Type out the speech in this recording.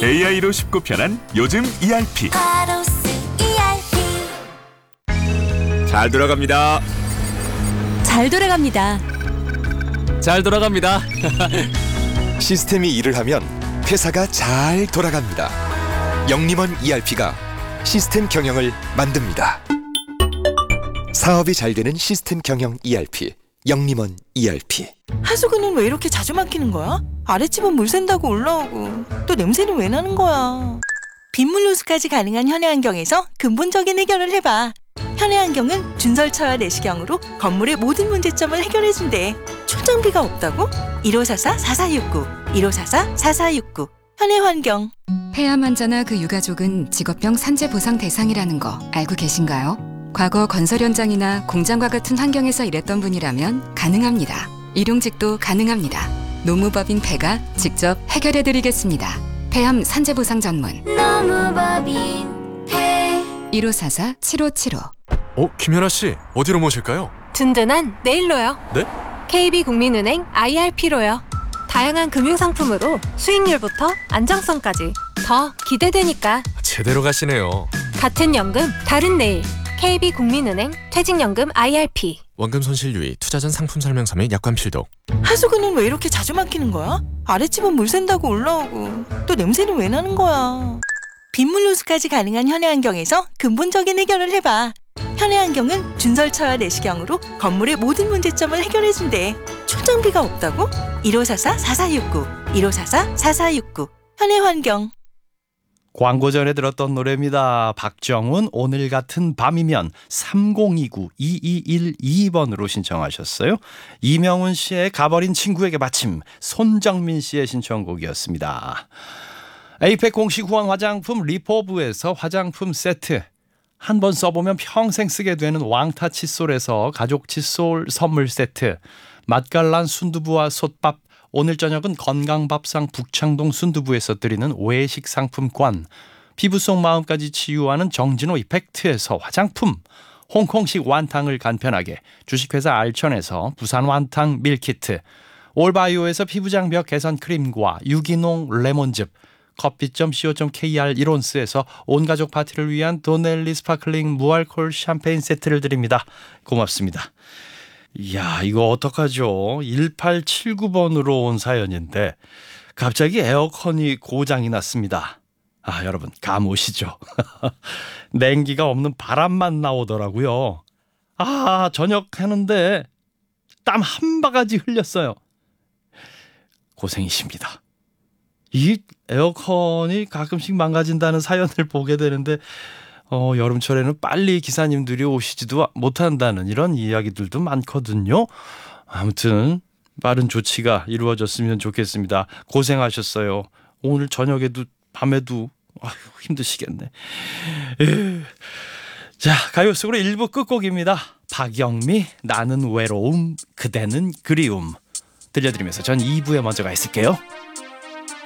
AI로 쉽고 편한 요즘 ERP. 잘 돌아갑니다. 잘 돌아갑니다. 잘 돌아갑니다. 시스템이 일을 하면 회사가 잘 돌아갑니다. 영림원 ERP가 시스템 경영을 만듭니다. 사업이 잘 되는 시스템 경영 ERP, 영림원 ERP. 하수구는 왜 이렇게 자주 막히는 거야? 아랫집은 물 샌다고 올라오고 또 냄새는 왜 나는 거야? 빗물 누수까지 가능한 현해환경에서 근본적인 해결을 해봐. 현해환경은 준설처와 내시경으로 건물의 모든 문제점을 해결해준대. 출장비가 없다고? 1544-4469 1544-4469 현해환경. 폐암 환자나 그 유가족은 직업병 산재 보상 대상이라는 거 알고 계신가요? 과거 건설 현장이나 공장과 같은 환경에서 일했던 분이라면 가능합니다. 일용직도 가능합니다. 노무법인 폐가 직접 해결해드리겠습니다. 폐암 산재 보상 전문 노무법인 폐 1544-7575. 김현아 씨, 어디로 모실까요? 든든한 내일로요. 네? KB국민은행 IRP로요. 다양한 금융상품으로 수익률부터 안정성까지 더 기대되니까. 제대로 가시네요. 같은 연금, 다른 내일. KB국민은행 퇴직연금 IRP. 원금 손실 유의, 투자 전 상품 설명서 및 약관 필독. 하수구는 왜 이렇게 자주 막히는 거야? 아랫집은 물 샌다고 올라오고 또 냄새는 왜 나는 거야? 빗물 누수까지 가능한 현해환경에서 근본적인 해결을 해봐. 현해환경은 준설처와 내시경으로 건물의 모든 문제점을 해결해준대. 출장비가 없다고? 1544-4469 1544-4469 현해환경. 광고 전에 들었던 노래입니다. 박정훈 오늘 같은 밤이면 3029-2212번으로 신청하셨어요. 이명훈 씨의 가버린 친구에게 마침 손정민 씨의 신청곡이었습니다. 에이펙 공식 후원 화장품 리포브에서 화장품 세트, 한 번 써보면 평생 쓰게 되는 왕타 칫솔에서 가족 칫솔 선물 세트, 맛깔난 순두부와 솥밥, 오늘 저녁은 건강밥상 북창동 순두부에서 드리는 외식 상품권, 피부 속 마음까지 치유하는 정진호 이펙트에서 화장품, 홍콩식 완탕을 간편하게 주식회사 알천에서 부산 완탕 밀키트, 올바이오에서 피부장벽 개선 크림과 유기농 레몬즙, 커피.co.kr 이론스에서 온가족 파티를 위한 도넬리 스파클링 무알콜 샴페인 세트를 드립니다. 고맙습니다. 이야, 이거 어떡하죠? 1879번으로 온 사연인데 갑자기 에어컨이 고장이 났습니다. 여러분 감 오시죠? 냉기가 없는 바람만 나오더라고요. 저녁 하는데 땀 한 바가지 흘렸어요. 고생이십니다. 이 에어컨이 가끔씩 망가진다는 사연을 보게 되는데 여름철에는 빨리 기사님들이 오시지도 못한다는 이런 이야기들도 많거든요. 아무튼 빠른 조치가 이루어졌으면 좋겠습니다. 고생하셨어요. 오늘 저녁에도 밤에도 힘드시겠네. 자, 가요 속으로 1부 끝곡입니다. 박영미 나는 외로움 그대는 그리움 들려드리면서 전 2부에 먼저 가 있을게요.